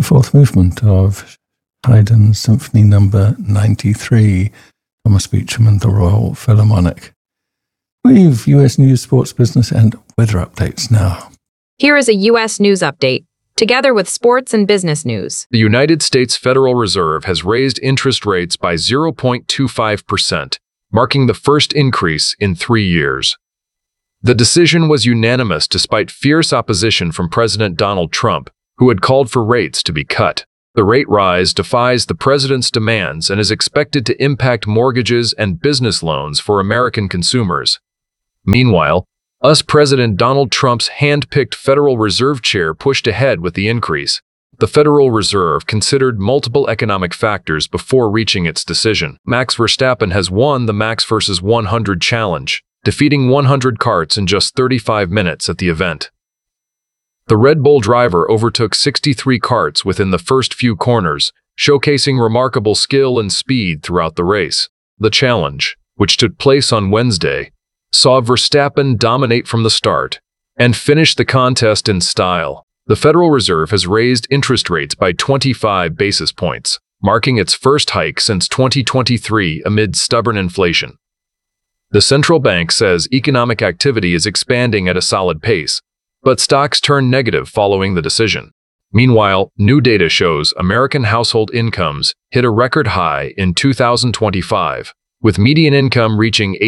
fourth movement of Haydn's Symphony Number 93, Thomas Beecham and the Royal Philharmonic. We've US news, sports, business, and weather updates now. Here is a U.S. news update, together with sports and business news. The United States Federal Reserve has raised interest rates by 0.25%, marking the first increase in 3 years. The decision was unanimous despite fierce opposition from President Donald Trump, who had called for rates to be cut. The rate rise defies the president's demands and is expected to impact mortgages and business loans for American consumers. Meanwhile, President Donald Trump's hand-picked Federal Reserve chair pushed ahead with the increase. The Federal Reserve considered multiple economic factors before reaching its decision. Max Verstappen has won the Max vs. 100 challenge, defeating 100 karts in just 35 minutes at the event. The Red Bull driver overtook 63 karts within the first few corners, showcasing remarkable skill and speed throughout the race. The challenge, which took place on Wednesday, saw Verstappen dominate from the start and finish the contest in style. The Federal Reserve has raised interest rates by 25 basis points, marking its first hike since 2023 amid stubborn inflation. The central bank says economic activity is expanding at a solid pace, but stocks turned negative following the decision. Meanwhile, new data shows American household incomes hit a record high in 2025, with median income reaching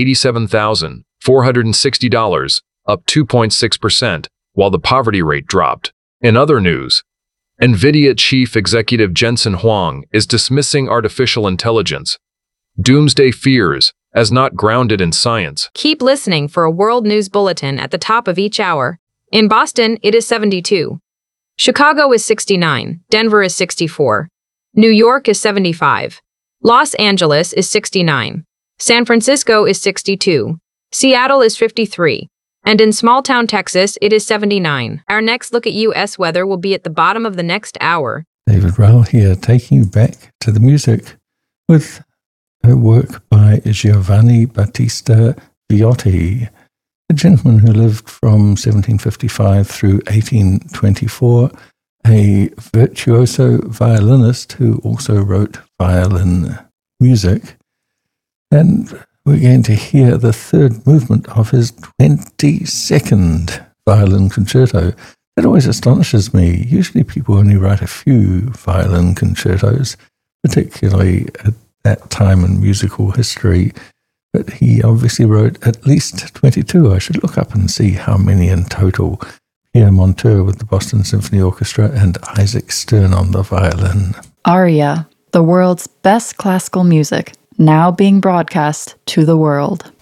$87,460, up 2.6%, while the poverty rate dropped. In other news, NVIDIA chief executive Jensen Huang is dismissing artificial intelligence doomsday fears as not grounded in science. Keep listening for a world news bulletin at the top of each hour. In Boston, it is 72. Chicago is 69. Denver is 64. New York is 75. Los Angeles is 69. San Francisco is 62. Seattle is 53. And in small-town Texas, it is 79. Our next look at U.S. weather will be at the bottom of the next hour. David Rowell here, taking you back to the music with a work by Giovanni Battista Viotti, a gentleman who lived from 1755 through 1824, a virtuoso violinist who also wrote violin music. And we're going to hear the third movement of his 22nd violin concerto. That always astonishes me. Usually people only write a few violin concertos, particularly at that time in musical history. But he obviously wrote at least 22. I should look up and see how many in total. Pierre Monteur with the Boston Symphony Orchestra and Isaac Stern on the violin. Aria, the world's best classical music, now being broadcast to the world.